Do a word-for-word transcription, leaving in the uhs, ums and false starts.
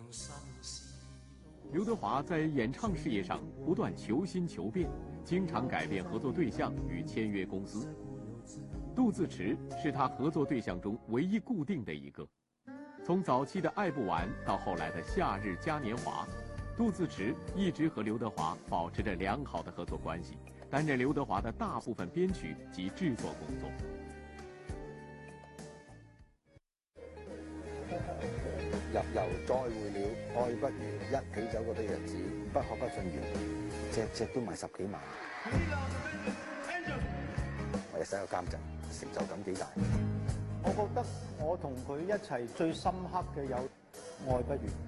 刘德华在演唱事业上不断求新求变，经常改变合作对象与签约公司。杜自持是他合作对象中唯一固定的一个。从早期的《爱不完》到后来的《夏日嘉年华》，杜自持一直和刘德华保持着良好的合作关系，担任刘德华的大部分编曲及制作工作。 入遊再會了，愛不如一起走過的日子，不可不盡完，隻隻都賣十幾萬。我亦使個監製，成就感幾大。 我覺得我同佢一齊最深刻嘅有愛不如。